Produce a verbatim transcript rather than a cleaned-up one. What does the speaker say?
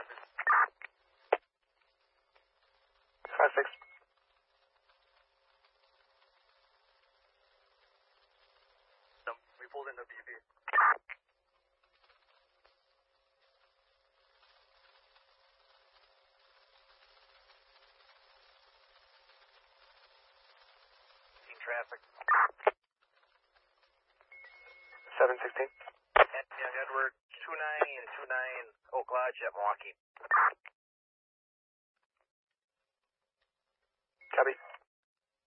Five six. We pulled into B B. Seeing traffic. Seven sixteen. Yeah, Edward, two nine and two nine Oak Lodge at Milwaukee. Copy.